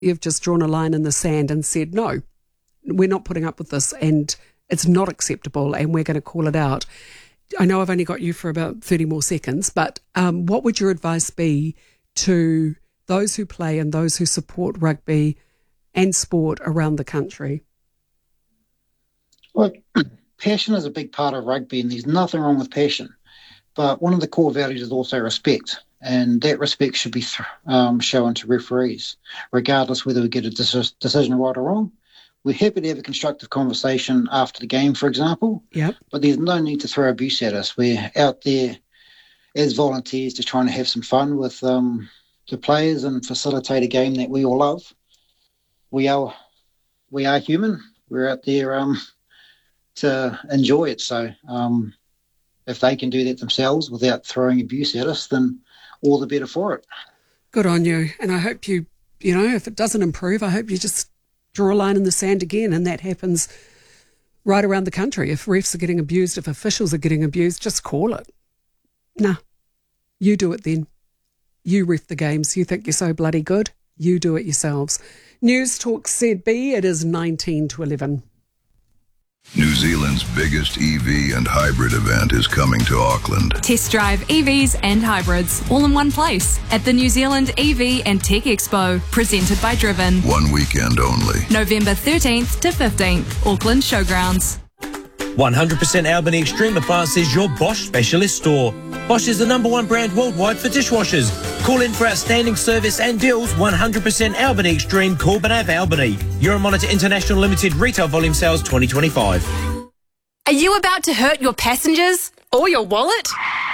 You've just drawn a line in the sand and said, no, we're not putting up with this and it's not acceptable and we're going to call it out. I know I've only got you for about 30 more seconds, but what would your advice be to those who play and those who support rugby and sport around the country? Well, passion is a big part of rugby and there's nothing wrong with passion. But one of the core values is also respect. And that respect should be shown to referees, regardless whether we get a decision right or wrong. We're happy to have a constructive conversation after the game, for example. Yep. But there's no need to throw abuse at us. We're out there as volunteers just trying to have some fun with the players and facilitate a game that we all love. We are human. We're out there to enjoy it. So if they can do that themselves without throwing abuse at us, then all the better for it. Good on you. And I hope you know, if it doesn't improve, I hope you just draw a line in the sand again, and that happens right around the country. If refs are getting abused, if officials are getting abused, just call it. Nah, you do it then. You ref the games. You think you're so bloody good? You do it yourselves. News Talk ZB, it is 19 to 11. New Zealand's biggest EV and hybrid event is coming to Auckland. Test drive EVs and hybrids all in one place at the New Zealand EV and Tech Expo, presented by Driven. One weekend only. November 13th to 15th, Auckland Showgrounds. 100% Albany Extreme Appliances, your Bosch specialist store. Bosch is the #1 brand worldwide for dishwashers. Call in for outstanding service and deals. 100% Albany Extreme, Corbin Ave, Albany. Euromonitor International Limited Retail Volume Sales 2025. Are you about to hurt your passengers or your wallet?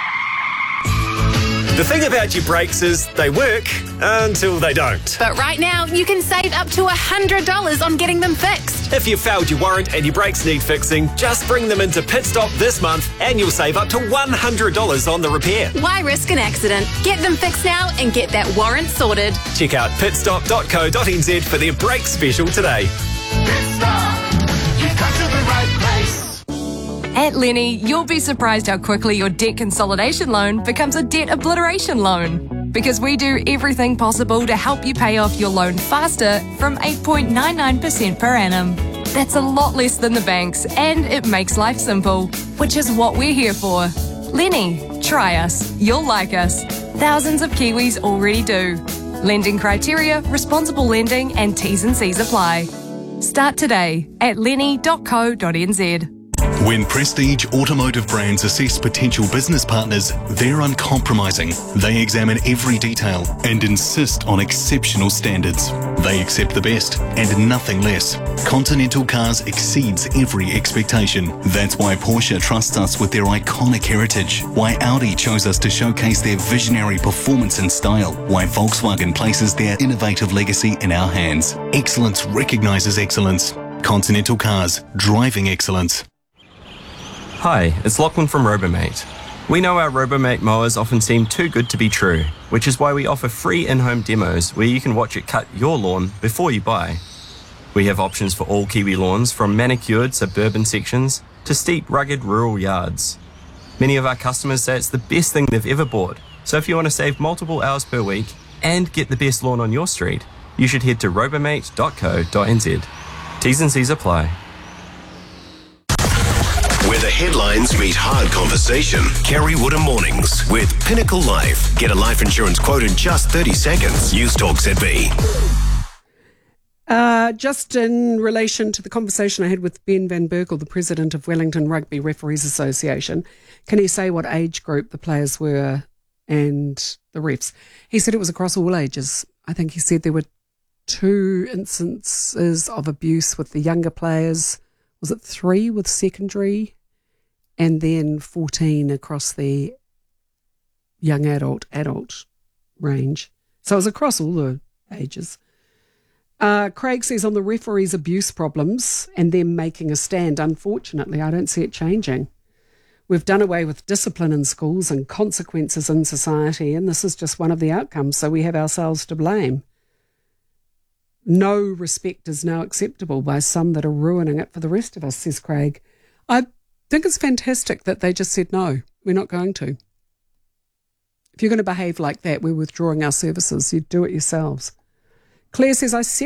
The thing about your brakes is they work until they don't. But right now, you can save up to $100 on getting them fixed. If you've failed your warrant and your brakes need fixing, just bring them into Pit Stop this month and you'll save up to $100 on the repair. Why risk an accident? Get them fixed now and get that warrant sorted. Check out pitstop.co.nz for their brake special today. Pit Stop, you've come to the right place. At Lenny, you'll be surprised how quickly your debt consolidation loan becomes a debt obliteration loan. Because we do everything possible to help you pay off your loan faster from 8.99% per annum. That's a lot less than the banks, and it makes life simple, which is what we're here for. Lenny, try us. You'll like us. Thousands of Kiwis already do. Lending criteria, responsible lending, and T's and C's apply. Start today at lenny.co.nz. When Prestige Automotive Brands assess potential business partners, they're uncompromising. They examine every detail and insist on exceptional standards. They accept the best and nothing less. Continental Cars exceeds every expectation. That's why Porsche trusts us with their iconic heritage. Why Audi chose us to showcase their visionary performance and style. Why Volkswagen places their innovative legacy in our hands. Excellence recognizes excellence. Continental Cars, driving excellence. Hi, it's Lachlan from Robomate. We know our Robomate mowers often seem too good to be true, which is why we offer free in-home demos where you can watch it cut your lawn before you buy. We have options for all Kiwi lawns, from manicured suburban sections to steep, rugged rural yards. Many of our customers say it's the best thing they've ever bought, so if you want to save multiple hours per week and get the best lawn on your street, you should head to robomate.co.nz. T's and C's apply. Where the headlines meet hard conversation. Kerry Woodham Mornings with Pinnacle Life. Get a life insurance quote in just 30 seconds. News Talk ZB. Just in relation to the conversation I had with Ben Van Berkel, the president of Wellington Rugby Referees Association, can he say what age group the players were and the refs? He said it was across all ages. I think he said there were 2 instances of abuse with the younger players. Was it 3 with secondary? And then 14 across the young adult range. So it was across all the ages. Craig says on the referees' abuse problems and them making a stand, unfortunately, I don't see it changing. We've done away with discipline in schools and consequences in society, and this is just one of the outcomes, so we have ourselves to blame. No respect is now acceptable by some that are ruining it for the rest of us, says Craig. I think it's fantastic that they just said, no, we're not going to. If you're going to behave like that, we're withdrawing our services. You do it yourselves. Claire says, I